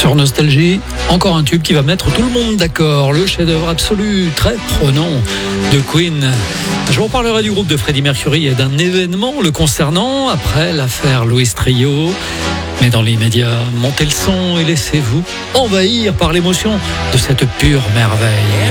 Sur Nostalgie, encore un tube qui va mettre tout le monde d'accord. Le chef-d'œuvre absolu, très prenant de Queen. Je vous reparlerai du groupe de Freddie Mercury et d'un événement le concernant après l'affaire Louis Trio. Mais dans l'immédiat, montez le son et laissez-vous envahir par l'émotion de cette pure merveille.